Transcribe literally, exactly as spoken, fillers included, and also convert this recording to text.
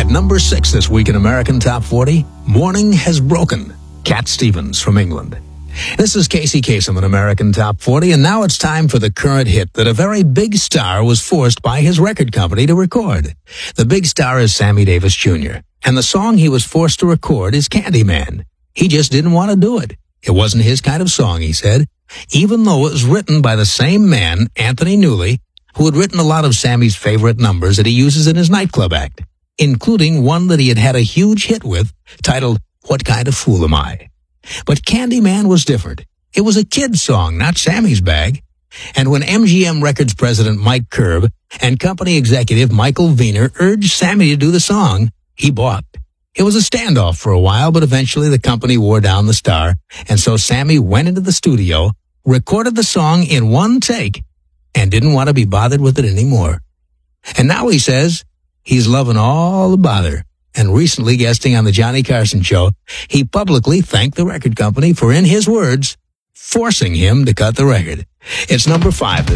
At number six this week in American Top forty, Morning Has Broken, Cat Stevens from England. This is Casey Kasem in American Top forty, and now it's time for the current hit that a very big star was forced by his record company to record. The big star is Sammy Davis Junior, and the song he was forced to record is Candyman. He just didn't want to do it. It wasn't his kind of song, he said, even though it was written by the same man, Anthony Newley, who had written a lot of Sammy's favorite numbers that he uses in his nightclub act, including one that he had had a huge hit with, titled, What Kind of Fool Am I? But Candyman was different. It was a kid's song, not Sammy's bag. And when M G M Records president Mike Curb and company executive Michael Wiener urged Sammy to do the song, he balked. It was a standoff for a while, but eventually the company wore down the star, and so Sammy went into the studio, recorded the song in one take, and didn't want to be bothered with it anymore. And now he says he's loving all the bother. And recently guesting on the Johnny Carson show, he publicly thanked the record company for, in his words, forcing him to cut the record. It's number five this